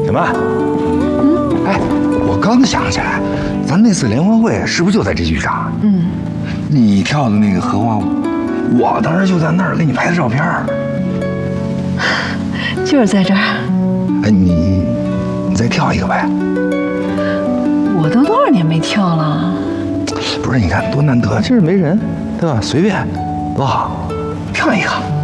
小曼，哎，我刚想起来，咱那次联欢会是不是就在这剧场？你跳的那个荷花舞，我当时就在那儿给你拍的照片。 就是在这儿。 哎，你再跳一个呗。 我都多少年没跳了？ 不是，你看多难得，今儿没人，对吧？随便，多好，跳一个。